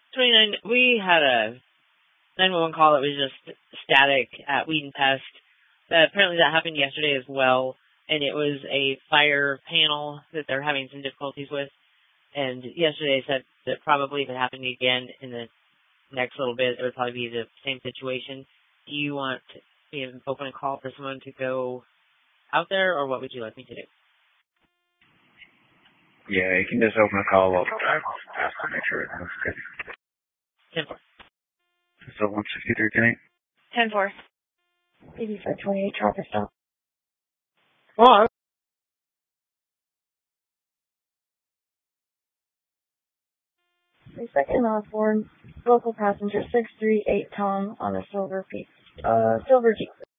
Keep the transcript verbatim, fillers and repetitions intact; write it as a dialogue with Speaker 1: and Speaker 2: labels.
Speaker 1: twenty-nine, we had a nine one one call that was just static at Weed and Pest. Uh, apparently that happened yesterday as well, and it was a fire panel that they're having some difficulties with. And yesterday they said that probably if it happened again in the next little bit, it would probably be the same situation. Do you want to be an open call for someone to go out there, or what would you like me to do?
Speaker 2: Yeah, you can just open a call up just to make sure it looks good.
Speaker 1: ten four.
Speaker 2: So one sixty-three, ten eight?
Speaker 1: ten four.
Speaker 3: eighty-five twenty-eight, traffic stop.
Speaker 4: Oh,
Speaker 3: Second Osborne, local passenger six three eight Tom on a silver P, uh, silver Jeep.